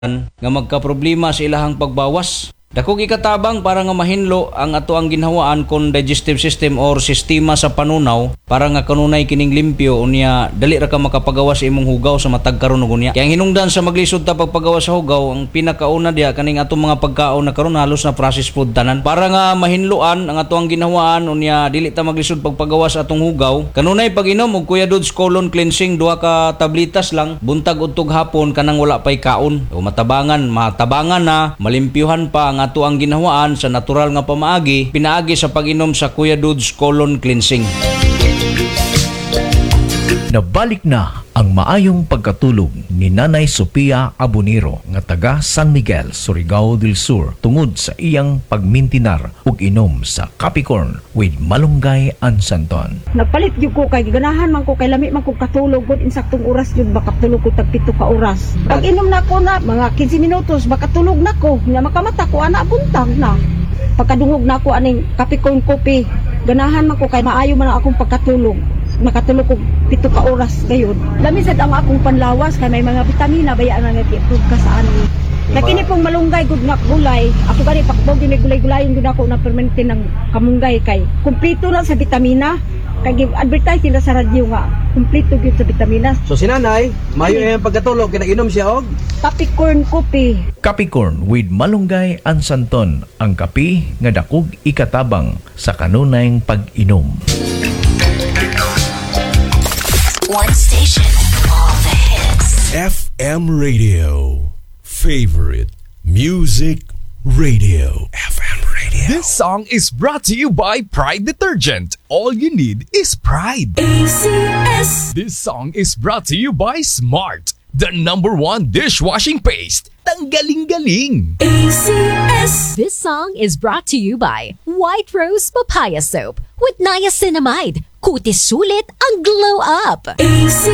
nga magkaproblema sa ilahang pagbawas. Dakog ikatabang para nga mahinlo ang ato ang ginhawaan kon digestive system or sistema sa panunaw para nga kanunay kining limpyo unya dali ra ka makapagawas sa imong hugaw sa matag karon ug unya. Kaya ang hinungdan sa maglisod ta pagpagawas sa hugaw ang pinakauna diha kaning atong mga pagkaon na karon halos na processed food tanan para nga mahinloan ang ato ang ginhawaan unya dili ta maglisod pagpagawas atong hugaw. Kanunay pag-inom og Kuya Dudes colon cleansing duha ka tablitas lang buntag udtog hapon kanang wala pay kaon o matabangan na malimpyuhan pa ang ato ang ginhawaan sa natural nga pamaagi pinaagi sa pag-inom sa Kuya Dudes colon cleansing. Nabalik na ang maayong pagkatulog ni Nanay Sofia Abonero nga taga San Miguel, Surigao del Sur tungod sa iyang pagmintinar ug inom sa Capricorn with Malunggay and Santon. Nagpalit gyud ko kay ganahan man ko kay lami man ko katulog gud insaktong oras jud makatulog ko tag 7 ka oras. Pag inom nako na mga 15 minutos makatulog nako nya makamata ko ana buntag na. Pagkadungog nako aning Capricorn coffee ganahan man ko kay maayo man akong pagkatulog. Makatulog ko 7 ka oras gayon. Lami sad ang akong panlawas kay may mga bitamina baya nga nagtutug ka sa ano. Nakini pong malunggay gud nga gulay. Ako gani pakbog din gulay-gulayon gud ako na permente ng kamunggay kay kumpleto na sa bitamina. Kay advertise nila sa radyo nga kumpleto gyud sa bitamina. So si nanay, mayo ang pagkatulog kay nag-inom siya og Capricorn coffee. Capricorn with Malunggay and Santon, ang kapi nga dakog ikatabang sa kanunayng pag-inom. One station, all the hits. FM Radio. Favorite Music Radio. FM Radio. This song is brought to you by Pride Detergent. All you need is pride. ACS. This song is brought to you by Smart, the #1 dishwashing paste. Tanggaling-galing. ACS. This song is brought to you by White Rose Papaya Soap with niacinamide. Kutis sulit ang glow up. ACS.